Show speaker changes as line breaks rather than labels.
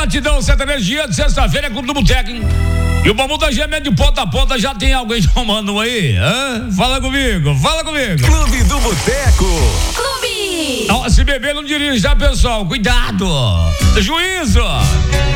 Batidão Sertanejo, dia de sexta-feira é Clube do Boteco, hein? E o bambu da Gêmea de ponta a ponta já tem alguém tomando aí? Hã? Fala comigo.
Clube do Boteco.
Clube!
Não, se beber não dirige, tá, pessoal? Cuidado! Juízo!